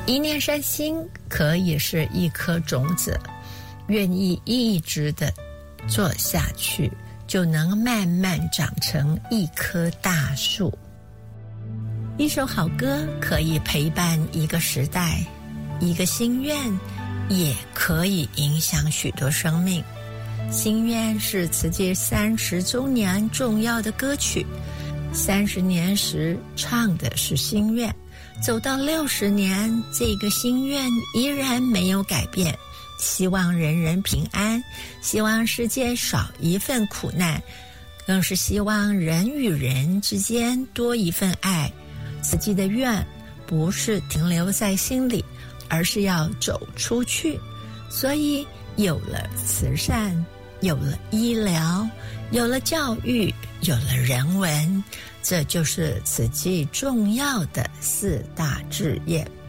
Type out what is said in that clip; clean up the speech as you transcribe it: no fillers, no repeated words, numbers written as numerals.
一念善心可以是一颗种子，愿意一直的做下去，就能慢慢长成一棵大树。一首好歌可以陪伴一个时代，一个心愿也可以影响许多生命。心愿是慈济30周年重要的歌曲，30年时唱的是心愿，走到60年，这个心愿依然没有改变，希望人人平安，希望世界少一份苦难，更是希望人与人之间多一份爱。慈济的愿不是停留在心里，而是要走出去。所以有了慈善，有了医疗，有了教育，有了人文，这就是慈济重要的4大志业。